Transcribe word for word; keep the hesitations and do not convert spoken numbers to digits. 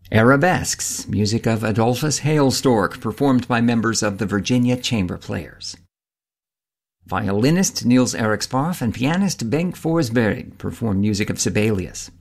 Arabesques, music of Adolphus Hailstork, performed by members of the Virginia Chamber Players. Violinist Niels Eriksboff and pianist Bengt Forsberg perform music of Sibelius.